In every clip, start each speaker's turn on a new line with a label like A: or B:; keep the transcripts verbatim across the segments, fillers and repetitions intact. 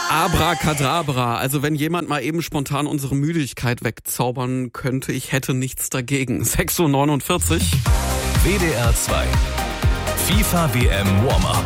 A: Abracadabra. Also wenn jemand mal eben spontan unsere Müdigkeit wegzaubern könnte, ich hätte nichts dagegen. sechs Uhr neunundvierzig.
B: W D R zwei. FIFA W M Warm-Up.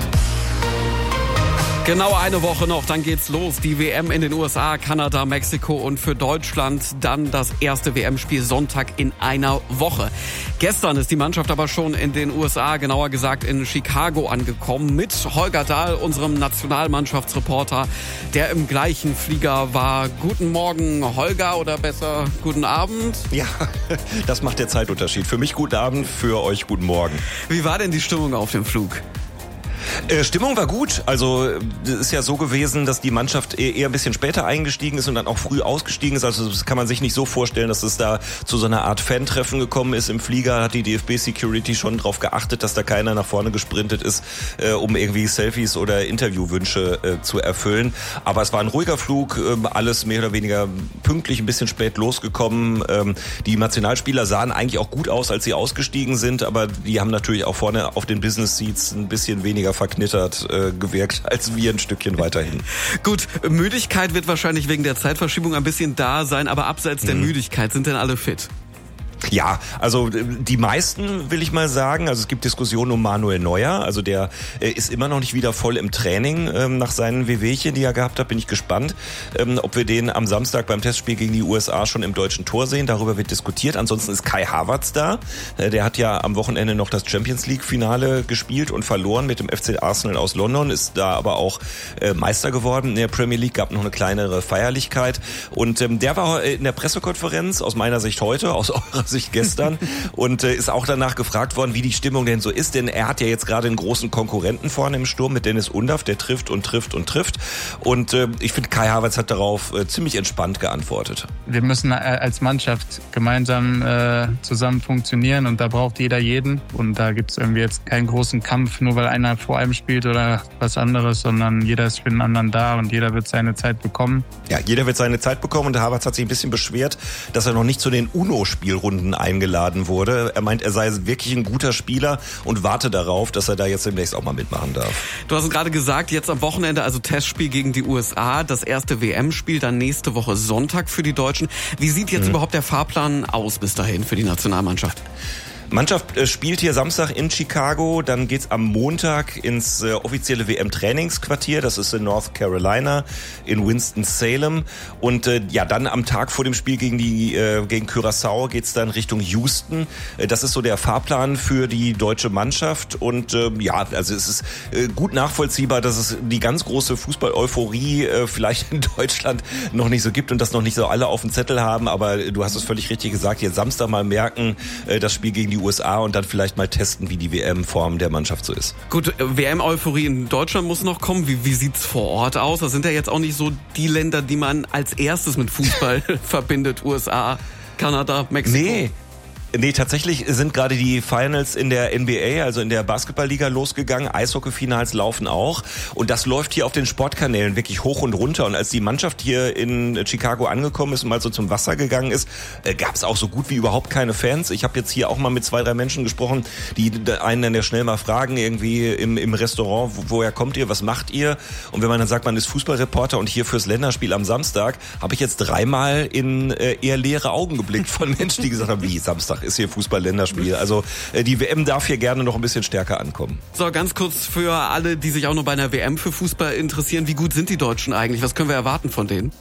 A: Genau eine Woche noch, dann geht's los. Die W M in den U S A, Kanada, Mexiko und für Deutschland dann das erste W M-Spiel Sonntag in einer Woche. Gestern ist die Mannschaft aber schon in den U S A, genauer gesagt in Chicago angekommen, mit Holger Dahl, unserem Nationalmannschaftsreporter, der im gleichen Flieger war. Guten Morgen, Holger, oder besser guten Abend.
C: Ja, das macht der Zeitunterschied. Für mich guten Abend, für euch guten Morgen.
A: Wie war denn die Stimmung auf dem Flug?
C: Äh, Stimmung war gut. Also es ist ja so gewesen, dass die Mannschaft eher ein bisschen später eingestiegen ist und dann auch früh ausgestiegen ist. Also das kann man sich nicht so vorstellen, dass es da zu so einer Art Fan-Treffen gekommen ist. Im Flieger hat die D F B-Security schon darauf geachtet, dass da keiner nach vorne gesprintet ist, äh, um irgendwie Selfies oder Interviewwünsche äh, zu erfüllen. Aber es war ein ruhiger Flug, äh, alles mehr oder weniger pünktlich, ein bisschen spät losgekommen. Ähm, die Nationalspieler sahen eigentlich auch gut aus, als sie ausgestiegen sind, aber die haben natürlich auch vorne auf den Business Seats ein bisschen weniger verknittert äh, gewirkt als wir ein Stückchen weiterhin.
A: Gut, Müdigkeit wird wahrscheinlich wegen der Zeitverschiebung ein bisschen da sein, aber abseits der mhm. Müdigkeit, sind denn alle fit?
C: Ja, also die meisten, will ich mal sagen. Also es gibt Diskussionen um Manuel Neuer. Also der äh, ist immer noch nicht wieder voll im Training ähm, nach seinen Wehwehchen, die er gehabt hat. Bin ich gespannt, ähm, ob wir den am Samstag beim Testspiel gegen die U S A schon im deutschen Tor sehen. Darüber wird diskutiert. Ansonsten ist Kai Havertz da. Äh, der hat ja am Wochenende noch das Champions League Finale gespielt und verloren mit dem F C Arsenal aus London. Ist da aber auch äh, Meister geworden in der Premier League. Gab noch eine kleinere Feierlichkeit. Und ähm, der war in der Pressekonferenz, aus meiner Sicht heute, aus eurer Sicht gestern, und äh, ist auch danach gefragt worden, wie die Stimmung denn so ist, denn er hat ja jetzt gerade einen großen Konkurrenten vorne im Sturm mit Dennis Undaff, der trifft und trifft und trifft, und äh, ich finde, Kai Havertz hat darauf äh, ziemlich entspannt geantwortet.
D: Wir müssen als Mannschaft gemeinsam äh, zusammen funktionieren und da braucht jeder jeden, und da gibt es irgendwie jetzt keinen großen Kampf, nur weil einer vor einem spielt oder was anderes, sondern jeder ist für den anderen da und jeder wird seine Zeit bekommen.
C: Ja, jeder wird seine Zeit bekommen, und der Havertz hat sich ein bisschen beschwert, dass er noch nicht zu den UNO-Spielrunden eingeladen wurde. Er meint, er sei wirklich ein guter Spieler und warte darauf, dass er da jetzt demnächst auch mal mitmachen darf.
A: Du hast es gerade gesagt, jetzt am Wochenende, also Testspiel gegen die U S A, das erste W M-Spiel, dann nächste Woche Sonntag für die Deutschen. Wie sieht jetzt mhm. überhaupt der Fahrplan aus bis dahin für die Nationalmannschaft?
C: Mannschaft äh, spielt hier Samstag in Chicago, dann geht's am Montag ins äh, offizielle W M-Trainingsquartier, das ist in North Carolina, in Winston-Salem, und äh, ja, dann am Tag vor dem Spiel gegen die äh, gegen Curaçao geht's dann Richtung Houston. Äh, das ist so der Fahrplan für die deutsche Mannschaft, und äh, ja, also es ist äh, gut nachvollziehbar, dass es die ganz große Fußball-Euphorie äh, vielleicht in Deutschland noch nicht so gibt und das noch nicht so alle auf dem Zettel haben, aber du hast es völlig richtig gesagt, jetzt Samstag mal merken, äh, das Spiel gegen die U S A, und dann vielleicht mal testen, wie die W M-Form der Mannschaft so ist.
A: Gut, W M-Euphorie in Deutschland muss noch kommen. Wie, wie sieht's vor Ort aus? Das sind ja jetzt auch nicht so die Länder, die man als erstes mit Fußball verbindet. U S A, Kanada, Mexiko.
C: Nee. Nee, tatsächlich sind gerade die Finals in der N B A, also in der Basketballliga, losgegangen. Eishockey-Finals laufen auch. Und das läuft hier auf den Sportkanälen wirklich hoch und runter. Und als die Mannschaft hier in Chicago angekommen ist und mal so zum Wasser gegangen ist, äh, gab es auch so gut wie überhaupt keine Fans. Ich habe jetzt hier auch mal mit zwei, drei Menschen gesprochen, die einen dann ja schnell mal fragen, irgendwie im, im Restaurant, wo, woher kommt ihr, was macht ihr? Und wenn man dann sagt, man ist Fußballreporter und hier fürs Länderspiel am Samstag, habe ich jetzt dreimal in äh, eher leere Augen geblickt von Menschen, die gesagt haben, wie, Samstag ist hier Fußball-Länderspiel. Also äh, die W M darf hier gerne noch ein bisschen stärker ankommen.
A: So, ganz kurz für alle, die sich auch nur bei einer W M für Fußball interessieren. Wie gut sind die Deutschen eigentlich? Was können wir erwarten von denen?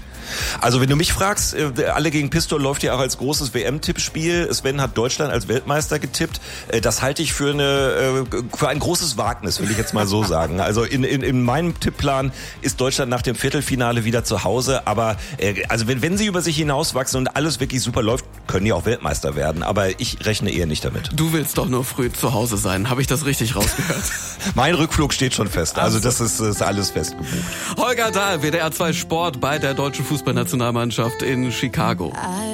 C: Also wenn du mich fragst, Alle gegen Pistol läuft ja auch als großes W M-Tippspiel. Sven hat Deutschland als Weltmeister getippt. Das halte ich für eine für ein großes Wagnis, will ich jetzt mal so sagen. Also in, in, in meinem Tippplan ist Deutschland nach dem Viertelfinale wieder zu Hause. Aber also wenn, wenn sie über sich hinauswachsen und alles wirklich super läuft, können die auch Weltmeister werden. Aber ich rechne eher nicht damit.
A: Du willst doch nur früh zu Hause sein. Habe ich das richtig rausgehört?
C: Mein Rückflug steht schon fest. Also das ist, ist alles fest gebucht.
A: Holger Dahl, W D R zwei Sport bei der deutschen Fußballnationalmannschaft in Chicago.